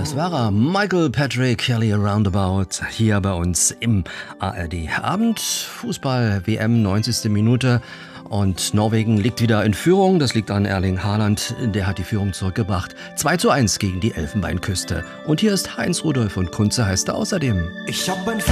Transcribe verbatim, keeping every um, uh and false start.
Das war er, Michael Patrick Kelly Roundabout, hier bei uns im A R D Abend. Fußball-W M, neunzigste Minute. Und Norwegen liegt wieder in Führung. Das liegt an Erling Haaland. Der hat die Führung zurückgebracht. zwei zu eins gegen die Elfenbeinküste. Und hier ist Heinz Rudolf und Kunze heißt er außerdem. Ich hab ein